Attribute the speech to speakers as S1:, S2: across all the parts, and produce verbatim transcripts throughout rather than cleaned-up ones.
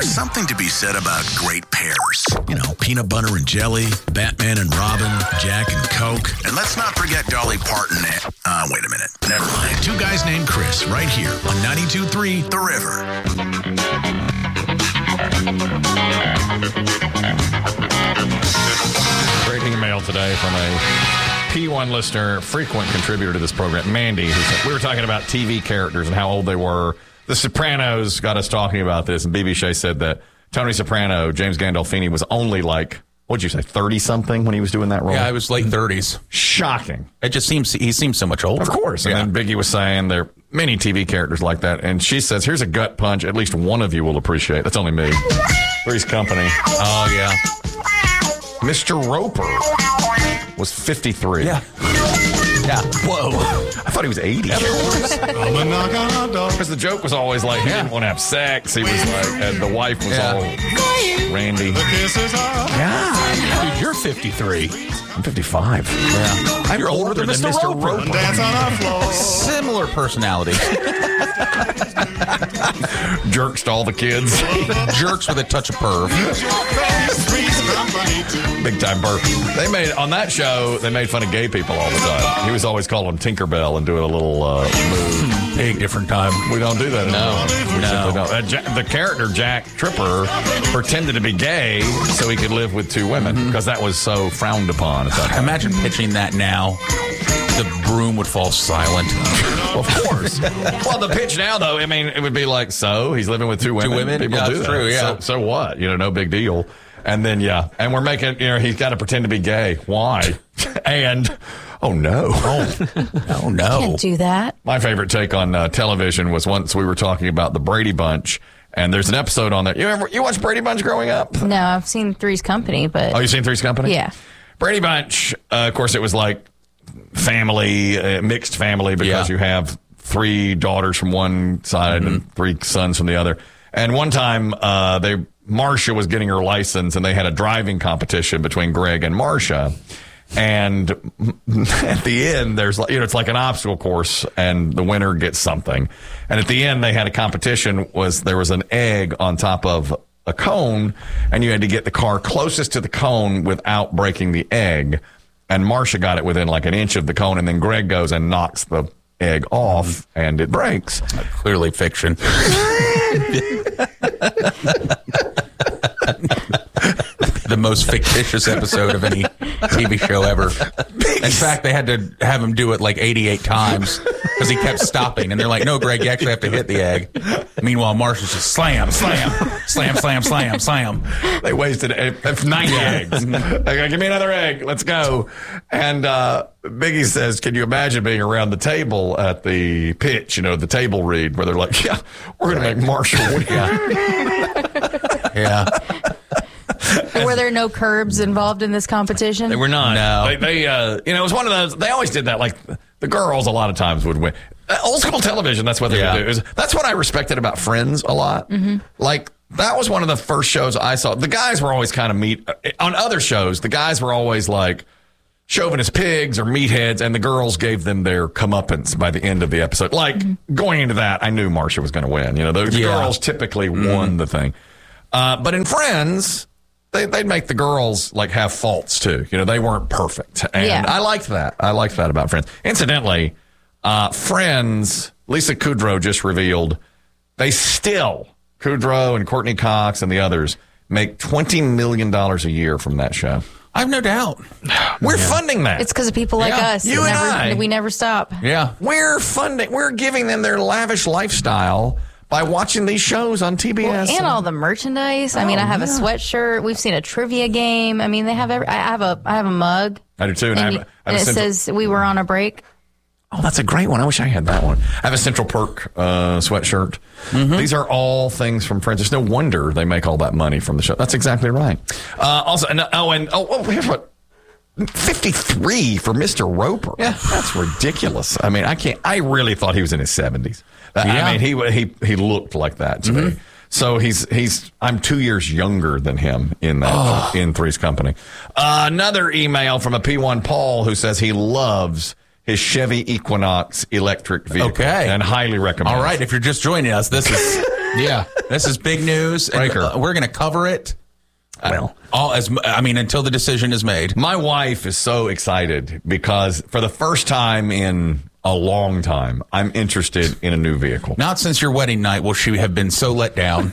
S1: There's something to be said about great pairs. You know, peanut butter and jelly, Batman and Robin, Jack and Coke. And let's not forget Dolly Parton and... Uh, wait a minute. Never mind. Two guys named Chris, right here on ninety-two point three The River.
S2: Great email today from a P one listener, frequent contributor to this program, Mandy, who said, we were talking about T V characters and how old they were. The Sopranos got us talking about this, and B B Shea said that Tony Soprano, James Gandolfini, was only like, what'd you say, thirty-something when he was doing that role?
S3: Yeah, it was late thirties.
S2: Shocking.
S3: It just seems, he seems so much older.
S2: Of course. And
S3: yeah.
S2: then Biggie was saying there are many T V characters like that, and she says, here's a gut punch at least one of you will appreciate. That's only me. Three's Company.
S3: Oh, yeah.
S2: Mister Roper was fifty-three.
S3: Yeah. Yeah. Whoa.
S2: I thought he was eighty. Because the joke was always like he
S3: Yeah.
S2: didn't want to have sex. He was like, and the wife was
S3: Yeah.
S2: all Randy.
S3: God. Dude, you're fifty-three.
S2: I'm fifty-five.
S3: Yeah.
S2: I'm
S3: You're older than Mister Roper.
S4: Dance on our floor.
S3: Similar personality.
S2: Jerks to all the kids.
S3: Jerks with a touch of perv.
S2: Big time burp. They made, on that show, they made fun of gay people all the time. He was always calling them Tinkerbell and doing a little uh, move.
S3: Big different time.
S2: We don't do that anymore.
S3: No.
S2: We
S3: No.
S2: simply don't. Uh, Ja- the character Jack Tripper pretended to be gay so he could live with two women because that was so frowned upon at that time.
S3: Imagine pitching that now. The room would fall silent.
S2: Of course. Well, the pitch now, though, I mean, it would be like, so he's living with two women.
S3: women?
S2: People
S3: Yeah,
S2: do
S3: that's
S2: that.
S3: true, yeah.
S2: So, so what? You know, no big deal. And then, yeah. And we're making, you know, he's got to pretend to be gay. Why? And, oh, no.
S3: Oh, oh no.
S5: Can't do that.
S2: My favorite take on uh, television was once we were talking about the Brady Bunch. And there's an episode on there. You ever, you watched Brady Bunch growing up?
S5: No, I've seen Three's Company, but
S2: Oh, you seen Three's Company?
S5: yeah.
S2: Brady Bunch, uh, of course, it was like family, uh, mixed family, because
S3: Yeah.
S2: you have three daughters from one side
S3: Mm-hmm.
S2: and three sons from the other. And one time, uh, they Marcia was getting her license, and they had a driving competition between Greg and Marcia. And at the end, there's like, you know, it's like an obstacle course, and the winner gets something. And at the end, they had a competition. Was there was an egg on top of a cone, and you had to get the car closest to the cone without breaking the egg. And Marcia got it within like an inch of the cone, and then Greg goes and knocks the egg off, and it breaks.
S3: Clearly fiction. The most fictitious episode of any T V show ever. In fact, they had to have him do it like eighty-eight times because he kept stopping. And they're like, no, Greg, you actually have to hit the egg. Meanwhile, Marcia's just slam, slam, slam, slam, slam, slam.
S2: They wasted ninety eggs. They go, give me another egg. Let's go. And uh, Biggie says, can you imagine being around the table at the pitch, you know, the table read, where they're like, yeah, we're going to make Marshall win.
S3: Yeah. Yeah.
S5: Were there no curbs involved in this competition?
S2: They were not.
S3: No.
S2: They, they uh, you know, it was one of those, they always did that. Like, the girls a lot of times would win. Uh, old school television, that's what they
S3: Yeah.
S2: would do. It was, that's what I respected about Friends a lot. Mm-hmm. Like, that was one of the first shows I saw. The guys were always kind of meat. On other shows, the guys were always like chauvinist pigs or meatheads, and the girls gave them their comeuppance by the end of the episode. Like, mm-hmm. going into that, I knew Marcia was going to win. You know, the, the
S3: Yeah.
S2: girls typically mm-hmm. won the thing. Uh, but in Friends, they, they'd make the girls like have faults too. You know, they weren't perfect. And
S5: Yeah.
S2: I liked that. I liked that about Friends. Incidentally, uh, Friends, Lisa Kudrow just revealed they still, Kudrow and Courtney Cox and the others, make twenty million dollars a year from that show.
S3: I have no doubt.
S2: We're funding that.
S5: It's because of people like
S3: Yeah.
S5: us.
S2: You
S5: We
S2: and
S5: never,
S2: I.
S5: We never stop.
S3: Yeah.
S2: We're funding, we're giving them their lavish lifestyle by watching these shows on T B S.
S5: And all the merchandise. I mean, I have a sweatshirt. We've seen a trivia game. I mean, they have every. I have a. I have a mug.
S2: I do too. And,
S5: And,
S2: I
S5: you-
S2: have, I
S5: and
S2: have
S5: it
S2: a central,
S5: says we were on a break.
S2: oh, that's a great one. I wish I had that one. I have a Central Perk uh, sweatshirt.
S3: Mm-hmm.
S2: These are all things from Friends. There's no wonder they make all that money from the show. That's exactly right. Uh, also, and, oh, and oh, oh, here's what. fifty-three for Mister Roper.
S3: Yeah.
S2: That's ridiculous. I mean, I can't, I really thought he was in his seventies. I
S3: Yeah.
S2: mean, he, he, he looked like that to
S3: Mm-hmm.
S2: me. So he's, he's, I'm two years younger than him in that,
S3: Oh.
S2: in Three's Company. Uh, another email from a P one Paul who says he loves his Chevy Equinox electric vehicle.
S3: Okay.
S2: And highly recommends.
S3: All right. If you're just joining us, this is Yeah, this is big news. And,
S2: Breaker.
S3: uh, we're going to cover it.
S2: Well,
S3: all as I mean, until the decision is made.
S2: my wife is so excited because for the first time in a long time, I'm interested in a new vehicle.
S3: Not since your wedding night will she have been so let down.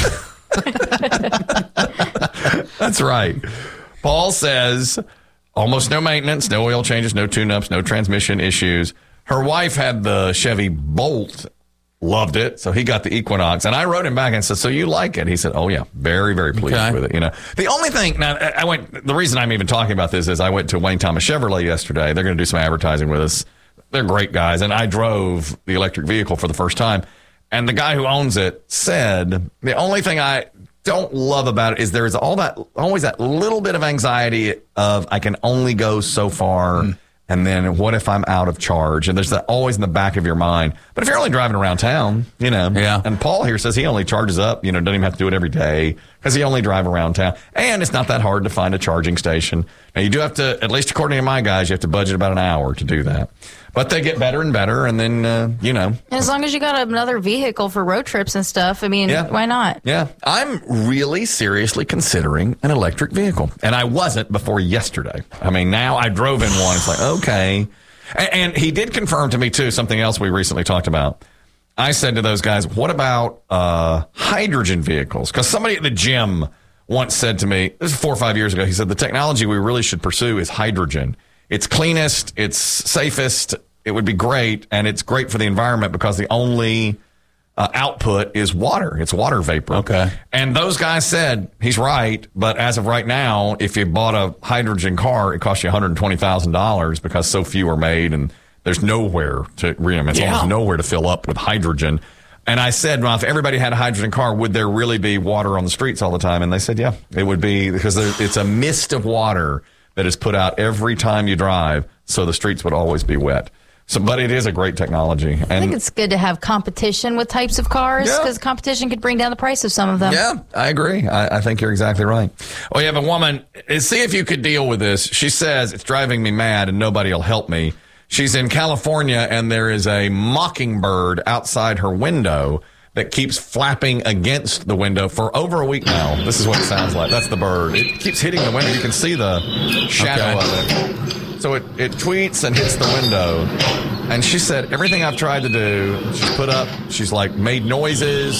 S2: That's right. Paul says almost no maintenance, no oil changes, no tune-ups, no transmission issues. Her wife had the Chevy Bolt, loved it, so he got the Equinox. And I wrote him back and said, so you like it? He said, oh, yeah, very, very pleased
S3: Okay.
S2: with it. You know, the only thing, now, I went, the reason I'm even talking about this is I went to Wayne Thomas Chevrolet yesterday. They're going to do some advertising with us. They're great guys. And I drove the electric vehicle for the first time. And the guy who owns it said, the only thing I don't love about it is there's all that, always that little bit of anxiety of I can only go so far. Mm. And then what if I'm out of charge? And there's that always in the back of your mind. But if you're only driving around town, you know.
S3: Yeah.
S2: And Paul here says he only charges up, you know, doesn't even have to do it every day because he only drive around town. And it's not that hard to find a charging station. Now, you do have to, at least according to my guys, you have to budget about an hour to do that. But they get better and better. And then, uh, you know.
S5: And as long as you got another vehicle for road trips and stuff, I mean,
S2: Yeah.
S5: why not?
S2: Yeah. I'm really seriously considering an electric vehicle. And I wasn't before yesterday. I mean, now I drove in one. It's like, okay. And, and he did confirm to me, too, something else we recently talked about. I said to those guys, what about uh, hydrogen vehicles? Because somebody at the gym once said to me, this is four or five years ago, he said, the technology we really should pursue is hydrogen. It's cleanest, it's safest, it would be great, and it's great for the environment because the only uh, output is water. It's water vapor.
S3: Okay.
S2: And those guys said, he's right, but as of right now, if you bought a hydrogen car, it costs you one hundred twenty thousand dollars because so few are made, and there's nowhere to, you know, it's
S3: Yeah.
S2: almost nowhere to fill up with hydrogen. And I said, well, if everybody had a hydrogen car, would there really be water on the streets all the time? And they said, yeah, it would be because there, it's a mist of water that is put out every time you drive, so the streets would always be wet. So, but it is a great technology. And
S5: I think it's good to have competition with types of cars
S2: Yeah.
S5: because competition could bring down the price of some of them.
S2: yeah, I agree. I, I think you're exactly right. Well, you have a woman. See if you could deal with this. She says it's driving me mad and nobody will help me. She's in California and there is a mockingbird outside her window that keeps flapping against the window for over a week now. This is what it sounds like. That's the bird. It keeps hitting the window. You can see the shadow
S3: Okay.
S2: of it. So it, it tweets and hits the window. And she said, everything I've tried to do, she's put up, she's like made noises.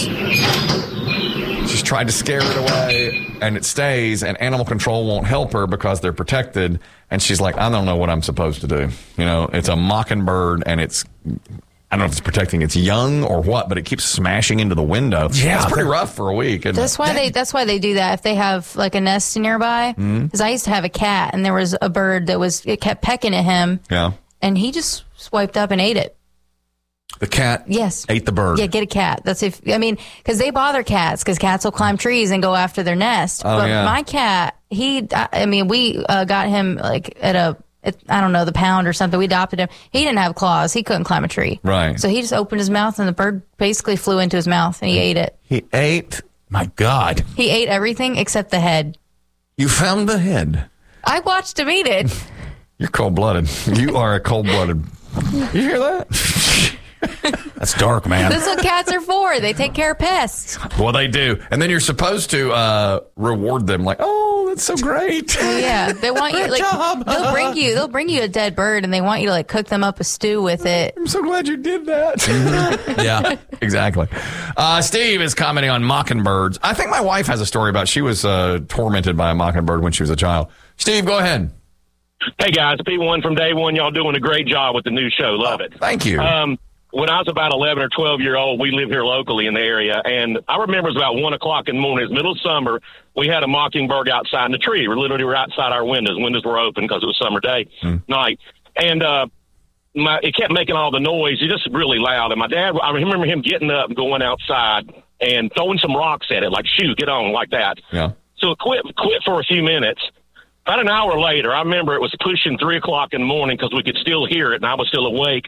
S2: She's tried to scare it away and it stays, and animal control won't help her because they're protected. And she's like, I don't know what I'm supposed to do. You know, it's a mockingbird and it's, I don't know if it's protecting its young or what, but it keeps smashing into the window.
S3: Yeah.
S2: It's pretty rough for a week. Isn't
S5: That's
S2: it?
S5: why they. That's why they do that if they have like a nest nearby. Because
S2: Mm-hmm.
S5: I used to have a cat, and there was a bird that was it kept pecking at him,
S2: Yeah.
S5: and he just swiped up and ate it.
S2: The cat
S5: Yes.
S2: ate the bird.
S5: Yeah, get a cat. That's if I mean, because they bother cats because cats will climb trees and go after their nest.
S2: Oh,
S5: but
S2: yeah.
S5: my cat, he, I I mean, we uh, got him like at a, at, I don't know, the pound or something. We adopted him. He didn't have claws. He couldn't climb a tree.
S2: Right.
S5: So he just opened his mouth and the bird basically flew into his mouth and he ate it.
S2: He ate.
S3: My God.
S5: He ate everything except the head.
S2: You found the head.
S5: I watched him eat it.
S2: You're cold-blooded. You are a cold-blooded. You hear that?
S3: That's dark, man.
S5: That's what cats are for. They take care of pests.
S2: Well, they do. And then you're supposed to uh, reward them like, oh, that's so great.
S5: Well, yeah, they want you like
S3: job.
S5: they'll bring you they'll bring you a dead bird and they want you to like cook them up a stew with it.
S2: I'm so glad you did that.
S3: Yeah.
S2: Exactly. Uh, Steve is commenting on mockingbirds. I think my wife has a story about she was uh, tormented by a mockingbird when she was a child. Steve, go ahead.
S4: Hey, guys, P one from day one. Y'all doing a great job with the new show. Love it.
S2: Thank you.
S4: Um, when I was about eleven or twelve year old, we live here locally in the area. And I remember it was about one o'clock in the morning. It was middle of summer. We had a mockingbird outside in the tree. We literally were outside our windows. Windows were open because it was summer day, night. And, uh, my, it kept making all the noise. It just really loud. And my dad, I remember him getting up and going outside and throwing some rocks at it, like, shoot, get on, like that.
S2: Yeah.
S4: So it quit, quit for a few minutes. About an hour later, I remember it was pushing three o'clock in the morning because we could still hear it, and I was still awake.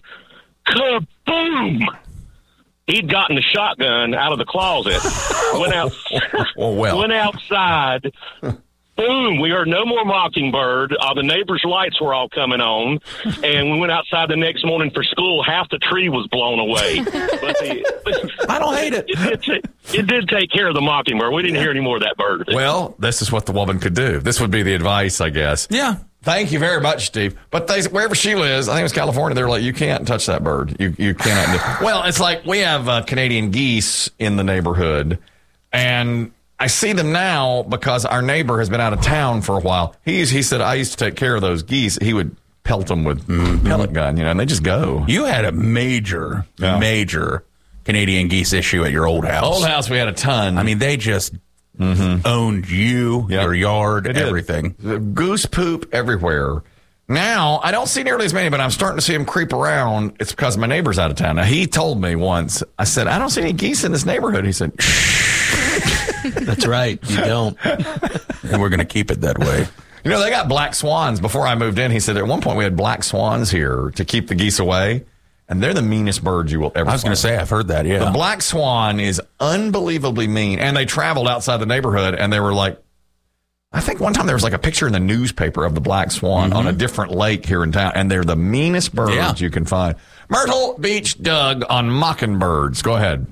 S4: Kaboom! He'd gotten the shotgun out of the closet, went out,
S2: Oh, well.
S4: went outside, boom, we heard no more Mockingbird. Uh, the neighbors' lights were all coming on. And we went outside the next morning for school. Half the tree was blown away. But the,
S3: I don't hate it.
S4: It did, t- it did take care of the Mockingbird. We didn't hear any more of that bird.
S2: Well, this is what the woman could do. This would be the advice, I guess.
S3: Yeah.
S2: Thank you very much, Steve. But they, wherever she lives, I think it was California, they're like, you can't touch that bird. You you cannot do. Well, it's like we have uh, Canadian geese in the neighborhood, and I see them now because our neighbor has been out of town for a while. He's, he said, I used to take care of those geese. He would pelt them with mm-hmm. pellet gun, you know, and they just go.
S3: You had a major, yeah. major Canadian geese issue at your old house.
S2: Old house, we had a ton.
S3: I mean, they just mm-hmm. owned you, yep. your yard, it everything.
S2: The goose poop everywhere. Now, I don't see nearly as many, but I'm starting to see them creep around. It's because my neighbor's out of town. Now, he told me once, I said, I don't see any geese in this neighborhood. He said, shh.
S6: That's right. You don't.
S3: And we're going to keep it that way.
S2: You know, they got black swans. Before I moved in, he said at one point we had black swans here to keep the geese away. And they're the meanest birds you will ever
S3: I was going to say, I've heard that, yeah.
S2: The black swan is unbelievably mean. And they traveled outside the neighborhood, and they were like, I think one time there was like a picture in the newspaper of the black swan mm-hmm. on a different lake here in town. And they're the meanest birds yeah. you can find. Myrtle Beach Doug on mockingbirds. Go ahead.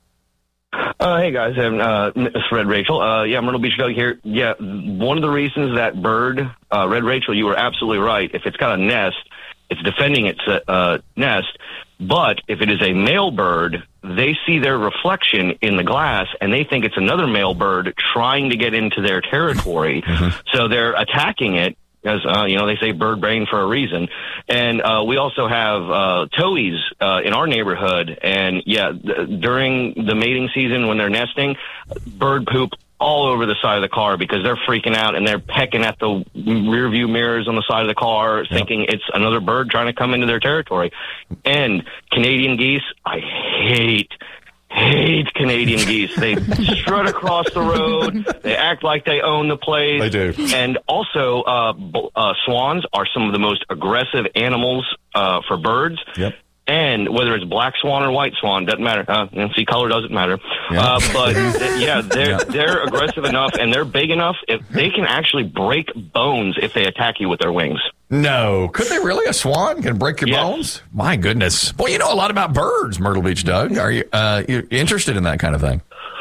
S7: Uh, hey, guys. I'm uh, Miss Red Rachel. Uh, yeah, Myrtle Beach Doug here. Yeah, one of the reasons that bird, uh, Red Rachel, you were absolutely right. If it's got a nest, it's defending its uh, nest. But if it is a male bird, they see their reflection in the glass, and they think it's another male bird trying to get into their territory. Mm-hmm. So they're attacking it. As uh, you know, they say bird brain for a reason. And uh, we also have uh, towhees uh, in our neighborhood. And, yeah, th- during the mating season when they're nesting, bird poop all over the side of the car because they're freaking out and they're pecking at the rear view mirrors on the side of the car, yep. thinking it's another bird trying to come into their territory. And Canadian geese, I hate hate Canadian geese. They strut across the road. They act like they own the place.
S2: They do.
S7: And also, uh, uh, swans are some of the most aggressive animals uh, for birds.
S2: Yep.
S7: And whether it's black swan or white swan, doesn't matter. Uh, and see, color doesn't matter. Yeah. Uh, but th- yeah, they're yeah. they're aggressive enough and they're big enough. If they can actually break bones if they attack you with their wings.
S2: No, could they really? A swan can break your
S7: yes.
S2: bones? My goodness, boy, you know a lot about birds, Myrtle Beach Doug. Are you uh, you interested in that kind of thing?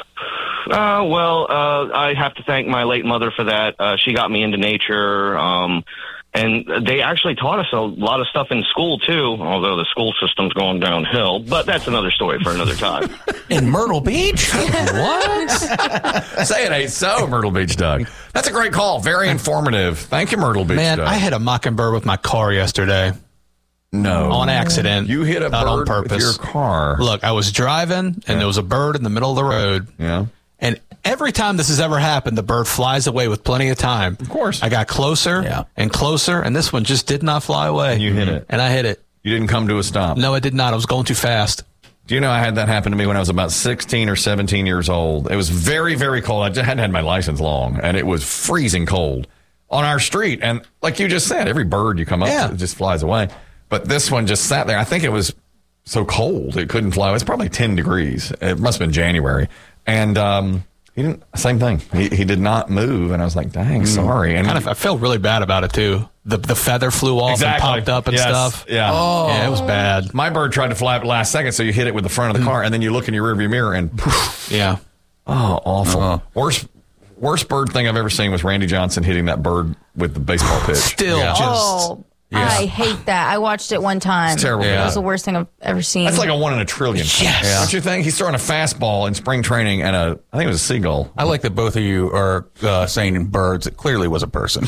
S7: Uh, well, uh, I have to thank my late mother for that. Uh, she got me into nature. Um, And they actually taught us a lot of stuff in school, too, although the school system's going downhill. But that's another story for another time.
S3: In Myrtle Beach?
S2: What? Say it ain't so, Myrtle Beach Doug. That's a great call. Very informative. Thank you, Myrtle Beach
S6: Man,
S2: Doug.
S6: I hit a mockingbird with my car yesterday.
S2: No.
S6: On accident.
S2: You hit a
S6: not
S2: bird
S6: on purpose.
S2: with your car.
S6: Look, I was driving, and yeah. there was a bird in the middle of the road.
S2: Yeah.
S6: And every time this has ever happened, the bird flies away with plenty of time.
S2: Of course.
S6: I got closer
S3: yeah.
S6: and closer, and this one just did not fly away.
S2: You hit it.
S6: And I hit it.
S2: You didn't come to a stop.
S6: No, I did not. I was going too fast.
S2: Do you know I had that happen to me when I was about sixteen or seventeen years old? It was very, very cold. I just hadn't had my license long, and it was freezing cold on our street. And like you just said, every bird you come up
S6: yeah.
S2: to just flies away. But this one just sat there. I think it was so cold it couldn't fly. It was probably ten degrees. It must have been January. And, um... He didn't. Same thing. He he did not move, and I was like, "Dang, sorry." And
S6: kind of, I felt really bad about it too. The the feather flew off
S2: exactly.
S6: and popped up and
S2: yes.
S6: stuff.
S2: Yeah,
S6: oh. yeah, it was bad.
S2: My bird tried to fly up at the last second, so you hit it with the front of the car, and then you look in your rearview mirror, and poof.
S6: yeah,
S2: oh, awful.
S3: Uh-huh.
S2: Worst worst bird thing I've ever seen was Randy Johnson hitting that bird with the baseball pitch.
S6: Still,
S2: yeah.
S6: just.
S5: Oh. Yeah. I hate that. I watched it one time.
S2: It's terrible.
S5: Yeah.
S2: Yeah.
S5: It was the worst thing I've ever seen.
S2: That's like a one in a trillion.
S6: Yes.
S2: Yeah. Don't you think? He's throwing a fastball in spring training and a, I think it was a seagull.
S3: I like that both of you are uh, saying birds. It clearly was a person.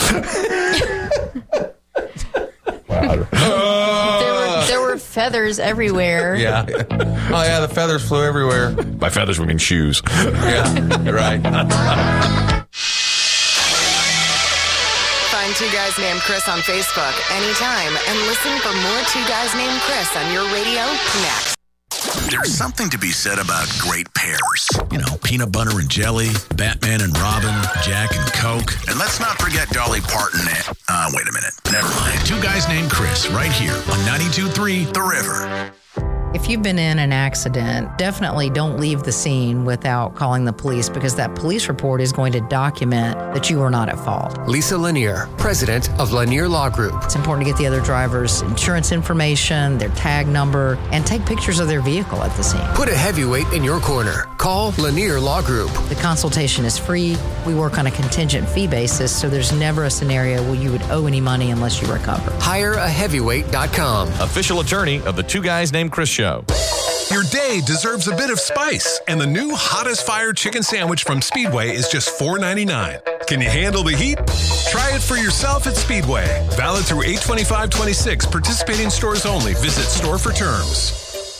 S2: Wow.
S5: there, were, there were feathers everywhere.
S3: Yeah. Oh, yeah, the feathers flew everywhere.
S2: By feathers, we mean shoes.
S3: Yeah, right.
S8: Find Two Guys Named Chris on Facebook anytime and listen for more Two Guys Named Chris on your radio next.
S1: There's something to be said about great pairs. You know, peanut butter and jelly, Batman and Robin, Jack and Coke. And let's not forget Dolly Parton and... Uh, wait a minute. Never mind. Two Guys Named Chris right here on ninety-two point three The River.
S8: If
S9: If you've been in an accident, definitely don't leave the scene without calling the police, because that police report is going to document that you were not at fault.
S10: Lisa Lanier, president of Lanier Law Group.
S9: It's important to get the other driver's insurance information, their tag number, and take pictures of their vehicle at the scene.
S10: Put a heavyweight in your corner. Call Lanier Law Group.
S9: The consultation is free. We work on a contingent fee basis, so there's never a scenario where you would owe any money unless you recover.
S10: hire a heavyweight dot com.
S2: Official attorney of the Two Guys Named Chris show.
S11: Your day deserves a bit of spice, and the new Hottest Fire Chicken Sandwich from Speedway is just four ninety-nine. Can you handle the heat? Try it for yourself at Speedway. Valid through eight twenty-five twenty-six. Participating stores only. Visit store for terms.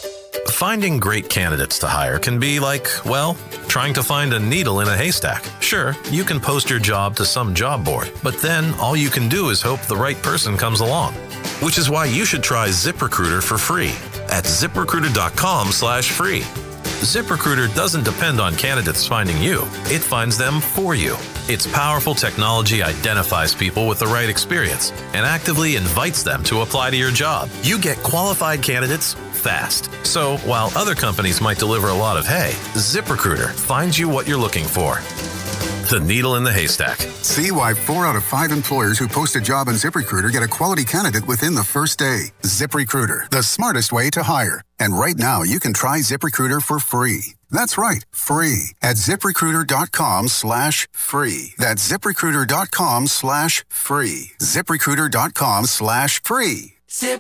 S12: Finding great candidates to hire can be like, well, trying to find a needle in a haystack. Sure, you can post your job to some job board, but then all you can do is hope the right person comes along. Which is why you should try ZipRecruiter for free at ZipRecruiter.com slash free. ZipRecruiter doesn't depend on candidates finding you. It finds them for you. Its powerful technology identifies people with the right experience and actively invites them to apply to your job. You get qualified candidates fast. So while other companies might deliver a lot of hay, ZipRecruiter finds you what you're looking for. The needle in the haystack.
S13: See why four out of five employers who post a job on ZipRecruiter get a quality candidate within the first day. ZipRecruiter, the smartest way to hire. And right now, you can try ZipRecruiter for free. That's right, free at ZipRecruiter.com slash free. That's ZipRecruiter.com slash free. ZipRecruiter.com slash free.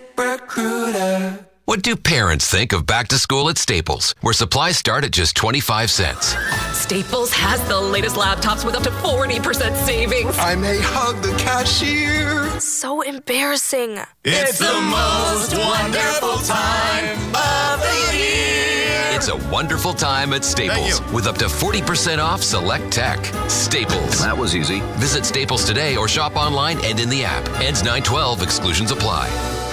S14: ZipRecruiter. What do parents think of back to school at Staples, where supplies start at just twenty-five cents?
S15: Staples has the latest laptops with up to forty percent savings.
S16: I may hug the cashier.
S15: So embarrassing.
S16: It's the most wonderful time of the year.
S14: It's a wonderful time at Staples with up to forty percent off select tech. Staples.
S1: That was easy.
S14: Visit Staples today or shop online and in the app. Ends nine twelve. Exclusions apply.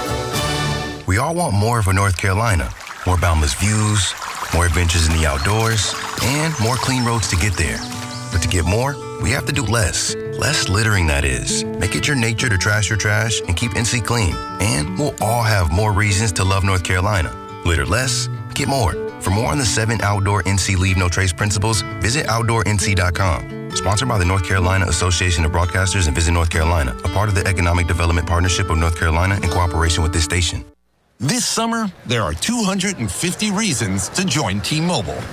S17: We all want more of a North Carolina. More boundless views, more adventures in the outdoors, and more clean roads to get there. But to get more, we have to do less. Less littering, that is. Make it your nature to trash your trash and keep N C clean. And we'll all have more reasons to love North Carolina. Litter less, get more. For more on the seven outdoor N C Leave No Trace principles, visit outdoor N C dot com. Sponsored by the North Carolina Association of Broadcasters and Visit North Carolina, a part of the Economic Development Partnership of North Carolina in cooperation with this station.
S18: This summer, there are two hundred fifty reasons to join T-Mobile.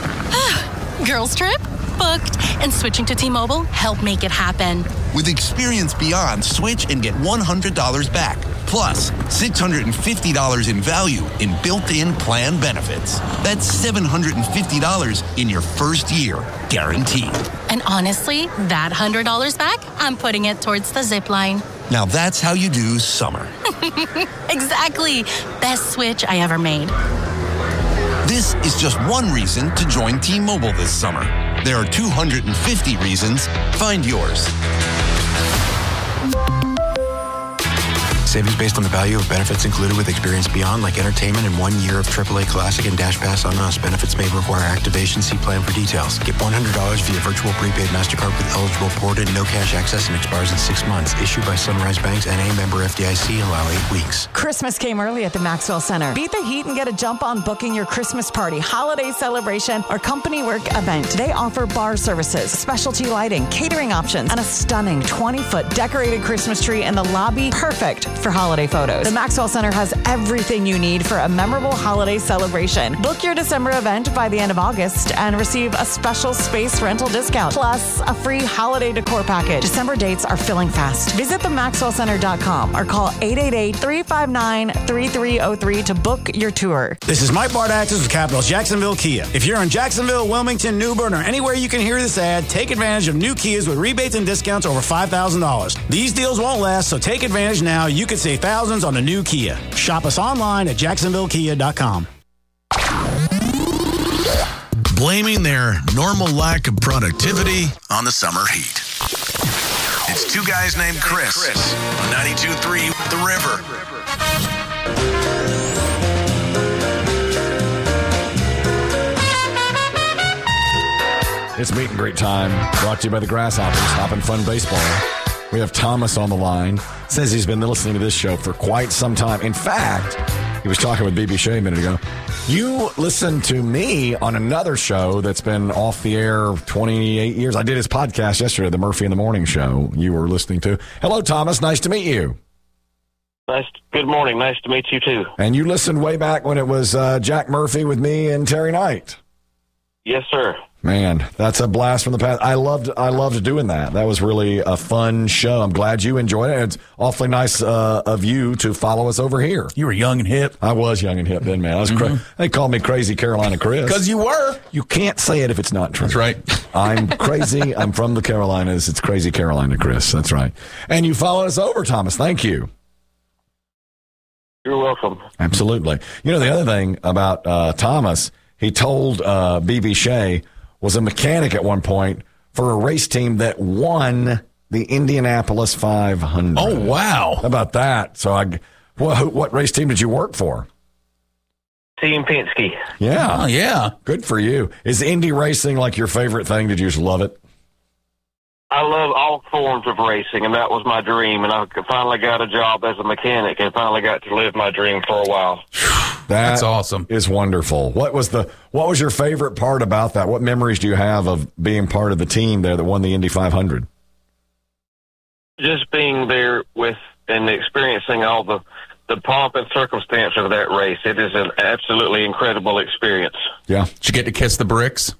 S19: Girls trip? Booked. And switching to T-Mobile helped make it happen.
S18: With Experience Beyond, switch and get one hundred dollars back. Plus, six hundred fifty dollars in value in built-in plan benefits. That's seven hundred fifty dollars in your first year, guaranteed.
S19: And honestly, that one hundred dollars back, I'm putting it towards the zip line.
S18: Now that's how you do summer.
S19: Exactly. Best switch I ever made.
S18: This is just one reason to join T-Mobile this summer. There are two hundred fifty reasons. Find yours.
S20: Savings based on the value of benefits included with Experience Beyond, like entertainment and one year of triple A Classic and Dash Pass on us. Benefits may require activation. See plan for details. Get one hundred dollars via virtual prepaid MasterCard with eligible ported, no cash access, and expires in six months. Issued by Sunrise Banks, N A member F D I C. Allow eight weeks.
S21: Christmas came early at the Maxwell Center. Beat the heat and get a jump on booking your Christmas party, holiday celebration, or company work event. They offer bar services, specialty lighting, catering options, and a stunning twenty-foot decorated Christmas tree in the lobby. Perfect for holiday photos. The Maxwell Center has everything you need for a memorable holiday celebration. Book your December event by the end of August and receive a special space rental discount, plus a free holiday decor package. December dates are filling fast. Visit the maxwell center dot com or call eight eight eight, three five nine, three three zero three to book your tour.
S22: This is Mike Bardaxis with Capitals Jacksonville Kia. If you're in Jacksonville, Wilmington, New Bern, or anywhere you can hear this ad, take advantage of new Kias with rebates and discounts over five thousand dollars. These deals won't last, so take advantage now. You could save thousands on a new Kia. Shop us online at jacksonville kia dot com.
S1: Blaming their normal lack of productivity on the summer heat. It's Two Guys Named Chris on ninety-two point three The River.
S2: It's Meet and Greet time, brought to you by the Grasshoppers, Hoppin' Fun Baseball. We have Thomas on the line. Says he's been listening to this show for quite some time. In fact, he was talking with B B Shea a minute ago. You listened to me on another show that's been off the air twenty-eight years. I did his podcast yesterday, the Murphy in the Morning Show you were listening to. Hello, Thomas. Nice to meet you.
S4: Nice. Good morning. Nice to meet you, too.
S2: And you listened way back when it was uh, Jack Murphy with me and Terry Knight.
S4: Yes, sir.
S2: Man, that's a blast from the past. I loved I loved doing that. That was really a fun show. I'm glad you enjoyed it. It's awfully nice uh, of you to follow us over here.
S3: You were young and hip.
S2: I was young and hip then, man. I was cra-
S3: Mm-hmm.
S2: They called me Crazy Carolina Chris.
S3: Because you were.
S2: You can't say it if it's not true.
S3: That's right.
S2: I'm crazy. I'm from the Carolinas. It's Crazy Carolina Chris. That's right. And you followed us over, Thomas. Thank you.
S4: You're welcome.
S2: Absolutely. You know, the other thing about uh, Thomas, he told uh, B B Shea was a mechanic at one point for a race team that won the Indianapolis five hundred.
S3: Oh, wow.
S2: How about that? So, I, what, what race team did you work for?
S4: Team Penske.
S2: Yeah.
S3: Oh, yeah.
S2: Good for you. Is Indy racing like your favorite thing? Did you just love it?
S4: I love all forms of racing, and that was my dream. And I finally got a job as a mechanic and finally got to live my dream for a while.
S2: That
S3: That's awesome.
S2: Is wonderful. What was the what was your favorite part about that? What memories do you have of being part of the team there that won the Indy five hundred?
S4: Just being there with and experiencing all the, the pomp and circumstance of that race. It is an absolutely incredible experience.
S2: Yeah.
S3: Did you get to kiss the bricks?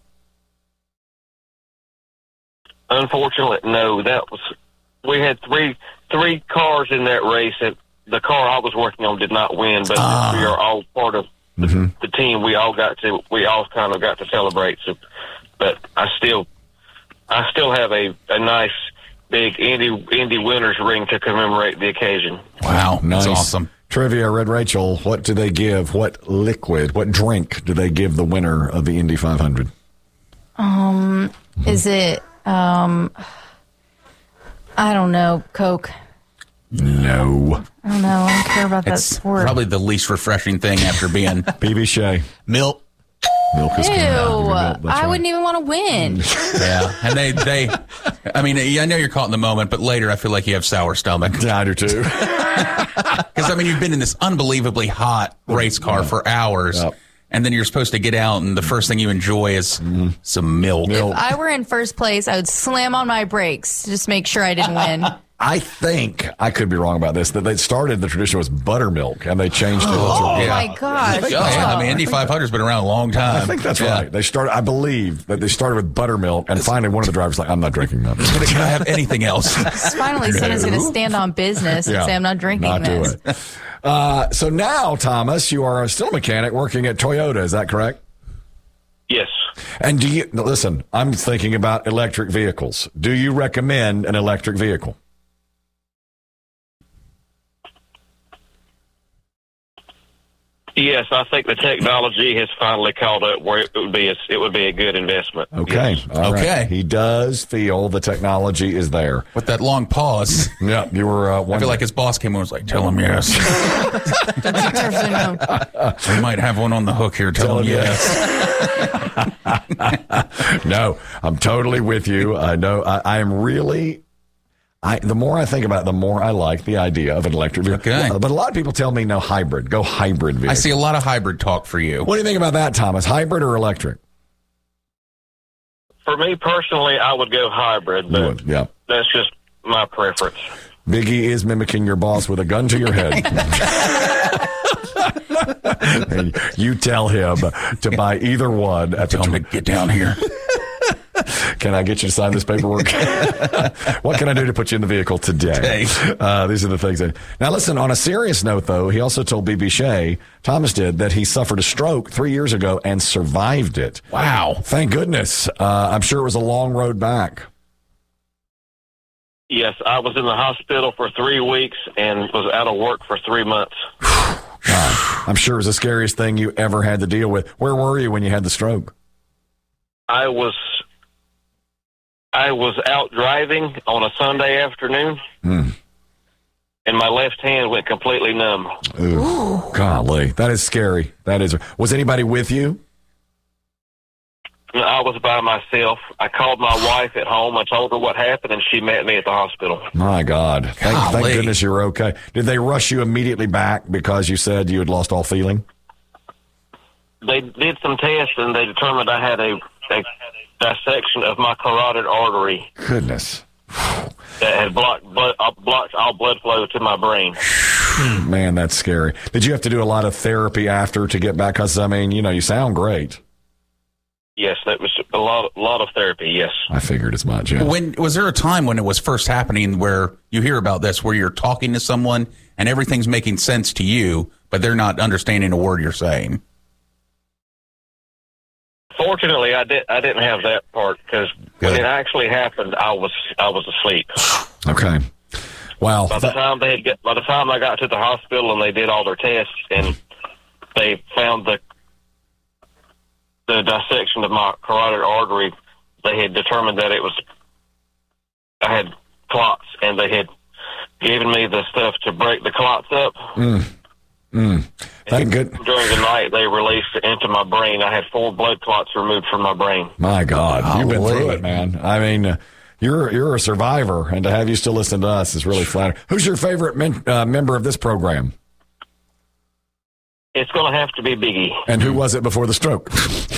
S4: Unfortunately, no. That was we had three three cars in that race. And the car I was working on did not win, but
S3: Ah.
S4: we are all part of the,
S2: Mm-hmm.
S4: the team. We all got to we all kind of got to celebrate. So, but I still I still have a, a nice big Indy Indy winners ring to commemorate the occasion.
S3: Wow,
S2: Nice.
S3: that's awesome.
S2: Trivia, Red Rachel, what do they give? What liquid, what drink do they give the winner of the Indy five hundred?
S5: Um, is it, um, I don't know, Coke?
S2: No.
S5: I don't know. I don't care about that
S3: It's
S5: sport.
S3: probably the least refreshing thing after being
S2: B B Shea.
S6: Milk.
S2: Milk is
S5: Ew,
S2: good. Milk, that's
S5: I
S2: right.
S5: wouldn't even want to win.
S3: Yeah, and they, they, I mean, I know you're caught in the moment, but later I feel like you have sour stomach.
S2: Yeah, I do too.
S3: Because, I mean, you've been in this unbelievably hot race car for hours,
S2: Yep.
S3: and then you're supposed to get out, and the first thing you enjoy is some milk.
S5: If I were in first place, I would slam on my brakes to just make sure I didn't win.
S2: I think, I could be wrong about this, that they started the tradition was buttermilk, and they changed it.
S5: Oh,
S2: to,
S5: my gosh.
S3: Oh, yeah, I mean, Indy five hundred's been around a long time.
S2: I think that's
S3: Yeah.
S2: right. They started, I believe, that they started with buttermilk, and finally one of the drivers was like, I'm not drinking that.
S3: Can I have anything else?
S5: Finally, someone's going to
S2: No.
S5: stand on business and
S2: Yeah,
S5: say, I'm not drinking
S2: not do
S5: this.
S2: it. Uh, so now, Thomas, you are still a mechanic working at Toyota. Is that correct?
S4: Yes.
S2: And do you, now listen, I'm thinking about electric vehicles. Do you recommend an electric vehicle?
S4: Yes, I think the technology has finally caught up where it would be a, it would be a good investment.
S2: Okay.
S4: Yes.
S2: All right.
S3: Okay.
S2: He does feel the technology is there.
S3: With that long pause,
S2: Yeah, you were uh,
S3: I
S2: one.
S3: feel like his boss came and was like, tell him yes.
S5: Seriously, no.
S3: We might have one on the hook here. Tell,
S2: Tell
S3: him
S2: him
S3: yes.
S2: No, I'm totally with you. I know. I, I am really. I, the more I think about it, the more I like the idea of an electric vehicle.
S3: Okay.
S2: But a lot of people tell me no hybrid. Go hybrid vehicle.
S3: I see a lot of hybrid talk for you.
S2: What do you think about that, Thomas? Hybrid or electric?
S4: For me personally, I would go hybrid,
S2: You
S4: but
S2: would, yeah.
S4: that's just my preference.
S2: Biggie is mimicking your boss with a gun to your head. And you tell him to buy either one at the
S3: Tell him to get down here.
S2: Can I get you to sign this paperwork? What can I do to put you in the vehicle today? Uh, these are the things. That, now, listen, on a serious note, though, he also told B B Shea, Thomas did, that he suffered a stroke three years ago and survived it.
S3: Wow.
S2: Thank goodness. Uh, I'm sure it was a long road back.
S4: Yes, I was in the hospital for three weeks and was out of work for three months.
S2: Uh, I'm sure it was the scariest thing you ever had to deal with. Where were you when you had the stroke?
S4: I was I was out driving on a Sunday afternoon,
S2: Hmm.
S4: and my left hand went completely numb.
S2: Ooh, golly, that is scary. That is. Was anybody with you?
S4: I was by myself. I called my wife at home. I told her what happened, and she met me at the hospital.
S2: My God. Thank, thank
S3: Golly.
S2: goodness you were okay. Did they rush you immediately back because you said you had lost all feeling?
S4: they did some tests and they determined I had a, a dissection of my carotid artery.
S2: Goodness.
S4: That had blocked blood, uh, blocked all blood flow to my brain.
S2: Man, that's scary. Did you have to do a lot of therapy after to get back? Because, I mean, you know, you sound great.
S4: Yes, that was a lot, a lot of therapy, yes.
S2: I figured as much, yeah.
S3: When, was there a time when it was first happening where you hear about this, where you're talking to someone and everything's making sense to you, but they're not understanding a word you're saying?
S4: Fortunately, I did. I didn't have that part because when it actually happened, I was I was asleep.
S2: Okay. Wow.
S4: By the time they had get, by the time I got to the hospital and they did all their tests and they found the the dissection of my carotid artery, they had determined that it was I had clots, and they had given me the stuff to break the clots up.
S2: Mm. Mm. Thank good.
S4: During the night, they released it into my brain. I had four blood clots removed from my brain.
S2: My God,
S4: Golly.
S2: you've been through it, man. I mean, uh, you're you're a survivor, and to have you still listen to us is really flattering. Who's your favorite men, uh, member of this program?
S4: It's going to have to be Biggie.
S2: And who was it before the stroke?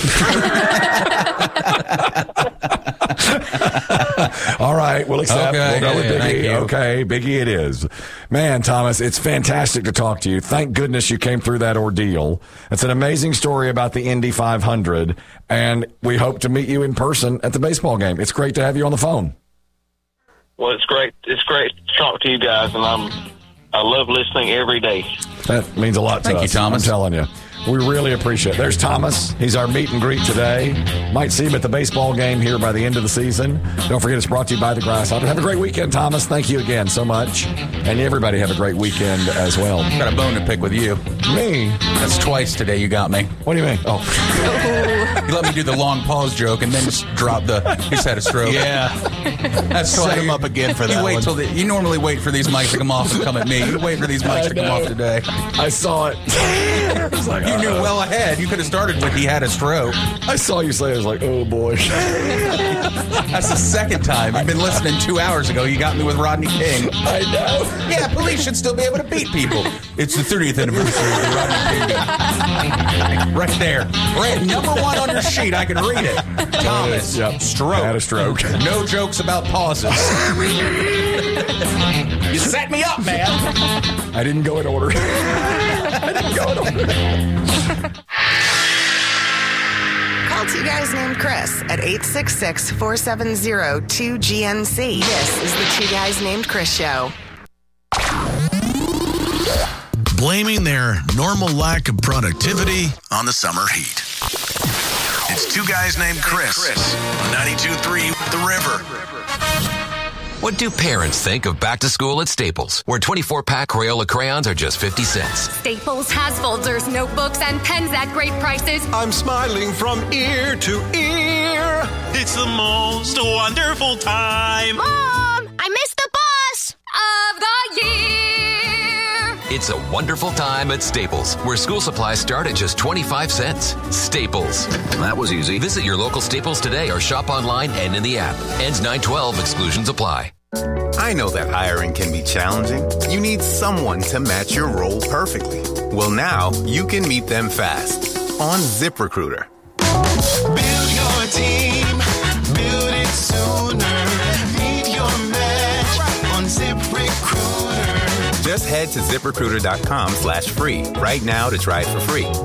S2: All right, we'll accept.
S3: Okay,
S2: We'll go with
S3: yeah, thank
S2: Biggie.
S3: you.
S2: Okay, Biggie it is. Man, Thomas, it's fantastic to talk to you. Thank goodness you came through that ordeal. It's an amazing story about the Indy five hundred, and we hope to meet you in person at the baseball game. It's great to have you on the phone.
S4: Well, it's great. It's great to talk to you guys, and I'm I love listening every day.
S2: That means a lot to
S3: Thank
S2: us.
S3: you, Thomas.
S2: I'm telling you. We really appreciate it. There's Thomas. He's our meet and greet today. Might see him at the baseball game here by the end of the season. Don't forget, it's brought to you by the Grasshopper. Have a great weekend, Thomas. Thank you again so much. And everybody have a great weekend as well.
S3: Got a bone to pick with you.
S2: Me?
S3: That's twice today you got me.
S2: What do you mean? Oh.
S3: You let me do the long pause joke and then just drop the, he's had a stroke.
S6: Yeah.
S3: That's
S6: Set
S3: why
S6: him up again for that
S3: you wait
S6: one.
S3: Till the, you normally wait for these mics to come off and come at me. You wait for these mics
S2: I
S3: to come
S2: know.
S3: off today.
S2: I saw it. I was like,
S3: You knew
S2: uh-oh.
S3: well ahead. You could have started with he had a stroke.
S2: I saw you say it. I was like, oh, boy.
S3: That's the second time. You've been listening two hours ago. You got me with Rodney King.
S2: I know.
S3: Yeah, police should still be able to beat people. It's the thirtieth anniversary of the Rodney King game. Right there. Right, number one on your sheet. I can read it. Thomas,
S2: Yep.
S3: stroke.
S2: Had a stroke.
S3: No jokes about pauses. You set me up, man.
S2: I didn't go in order. I didn't go in order.
S7: Call two guys named Chris at eight six six, four seven zero, two G N C. This is the Two Guys Named Chris Show.
S1: Blaming their normal lack of productivity on the summer heat. It's Two Guys Named Chris on ninety-two point three The River.
S14: What do parents think of back to school at Staples, where twenty-four pack Crayola crayons are just fifty cents?
S15: Staples has folders, notebooks, and pens at great prices.
S16: I'm smiling from ear to ear. It's the most wonderful time.
S15: Mom, I missed the bus of the year.
S14: It's a wonderful time at Staples, where school supplies start at just twenty-five cents. Staples. That was easy. Visit your local Staples today or shop online and in the app. Ends nine twelve. Exclusions apply.
S17: I know that hiring can be challenging. You need someone to match your role perfectly. Well, now you can meet them fast on ZipRecruiter.
S16: Build your team. Build it sooner. Meet your match on ZipRecruiter.
S17: Just head to ZipRecruiter.com slash free right now to try it for free.